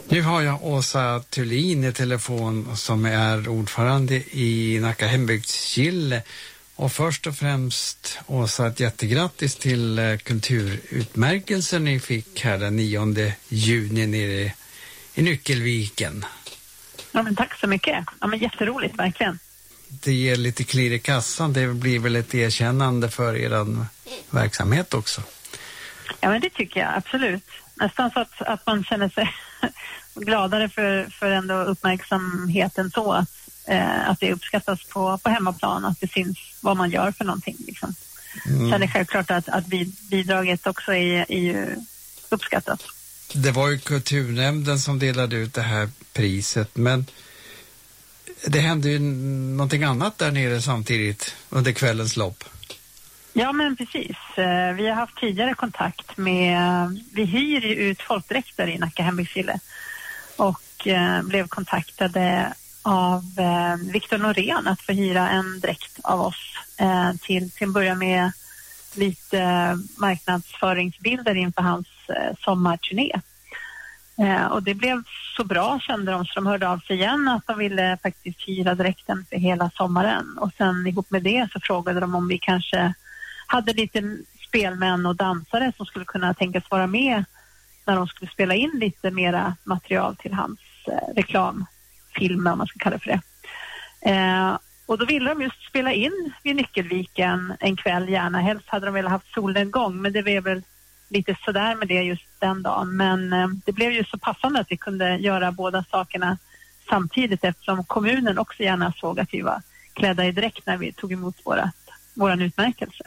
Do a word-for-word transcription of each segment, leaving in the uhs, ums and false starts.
Nu har jag Åsa Thulin i telefon som är ordförande i Nacka hembygdsgille. Och först och främst, Åsa, ett jättegrattis till kulturutmärkelsen ni fick här den nionde juni nere i Nyckelviken. Ja, men tack så mycket. Ja, men jätteroligt, verkligen. Det ger lite klirr i kassan. Det blir väl ett erkännande för er verksamhet också? Ja, men det tycker jag, absolut. Nästan så att, att man känner sig gladare för, för ändå uppmärksamheten så att, eh, att det uppskattas på, på hemmaplan, att det syns vad man gör för någonting. Liksom. Mm. Så är det självklart att, att bidraget också är, är ju uppskattat. Det var ju kulturnämnden som delade ut det här priset, men det hände ju någonting annat där nere samtidigt under kvällens lopp. Ja, men precis. Vi har haft tidigare kontakt med, vi hyr ju ut folkdräkter i Nacka hembygdsgille och eh, blev kontaktade av eh, Viktor Norén att få hyra en dräkt av oss eh, till, till att börja med lite marknadsföringsbilder inför hans eh, sommarturné. Eh, och det blev så bra, kände de, så de hörde av sig igen att de ville faktiskt hyra dräkten för hela sommaren. Och sen ihop med det så frågade de om vi kanske hade lite spelmän och dansare som skulle kunna tänkas vara med när de skulle spela in lite mera material till hans eh, reklamfilm, om man ska kalla det för det. Eh, och då ville de just spela in vid Nyckelviken en kväll gärna. Helst hade de väl haft solnedgång, men det blev väl lite sådär med det just den dagen. Men eh, det blev ju så passande att vi kunde göra båda sakerna samtidigt, eftersom kommunen också gärna såg att vi var klädda i dräkt när vi tog emot våra, våran utmärkelse.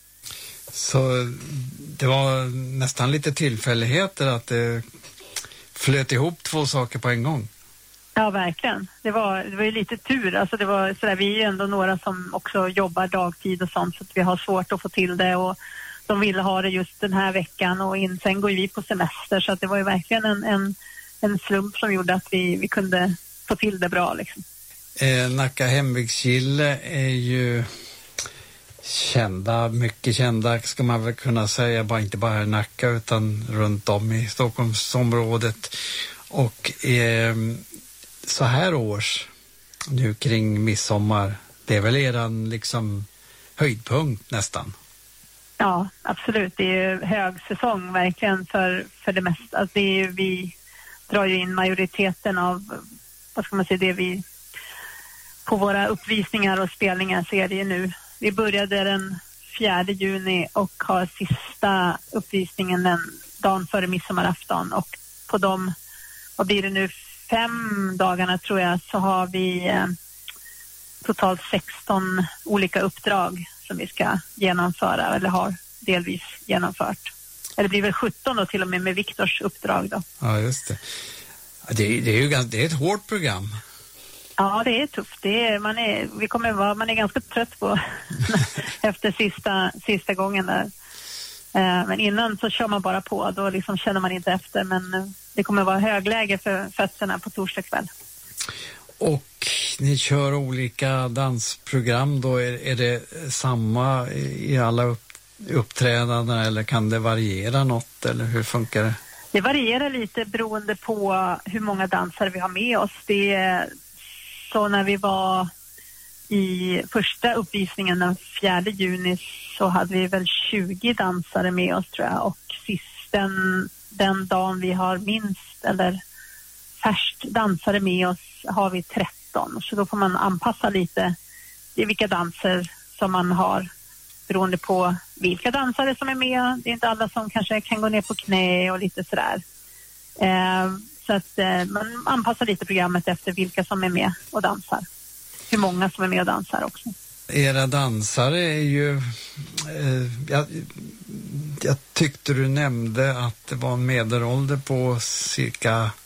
Så det var nästan lite tillfälligheter att det flöt ihop två saker på en gång. Ja, verkligen. Det var, det var ju lite tur. Alltså det var sådär, vi är ju ändå några som också jobbar dagtid och sånt, så att vi har svårt att få till det, och de ville ha det just den här veckan och in, sen går vi på semester, så att det var ju verkligen en, en, en slump som gjorde att vi, vi kunde få till det bra liksom. Eh, Nacka hembygdsgille är ju kända, mycket kända ska man väl kunna säga, bara inte bara i Nacka utan runt om i Stockholmsområdet. Och eh, så här års nu kring midsommar, det är väl eran liksom höjdpunkt nästan? Ja, absolut. Det är ju högsäsong verkligen för, för det mesta. Alltså det är ju, vi drar ju in majoriteten av, vad ska man säga, det vi på våra uppvisningar och spelningar ser det ju nu. Vi började den fjärde juni och har sista uppvisningen den dagen före midsommarafton, och på de, vad blir det nu, fem dagarna tror jag, så har vi eh, totalt sexton olika uppdrag som vi ska genomföra eller har delvis genomfört. Eller det blir väl sjutton då till och med med Viktors uppdrag då. Ja, just det. Det, det är ju ganska, det är ett hårt program. Ja, det är tufft. Det är, man, är, vi kommer vara, man är ganska trött på efter sista, sista gången där. Eh, men innan så kör man bara på. Då liksom känner man inte efter. Men det kommer vara högläge för fötterna på torsdag kväll. Och ni kör olika dansprogram då. Är, är det samma i alla upp, uppträdanden eller kan det variera något? Eller hur funkar det? Det varierar lite beroende på hur många dansare vi har med oss. Det är så när vi var i första uppvisningen den fjärde juni så hade vi väl tjugo dansare med oss tror jag. Och sist den, den dagen vi har minst eller färst dansare med oss har vi tretton. Så då får man anpassa lite i vilka danser som man har beroende på vilka dansare som är med. Det är inte alla som kanske kan gå ner på knä och lite sådär. Eh, Så att eh, man anpassar lite programmet efter vilka som är med och dansar. Hur många som är med och dansar också. Era dansare är ju... Eh, jag, jag tyckte du nämnde att det var en medelålder på cirka